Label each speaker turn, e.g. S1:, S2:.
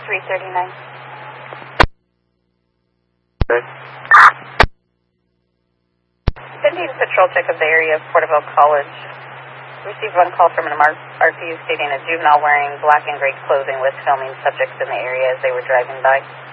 S1: 339.
S2: Good.
S1: Sending patrol check of the area of Porterville College. Received one call from an RPU stating a juvenile wearing black and gray clothing was filming subjects in the area as they were driving by.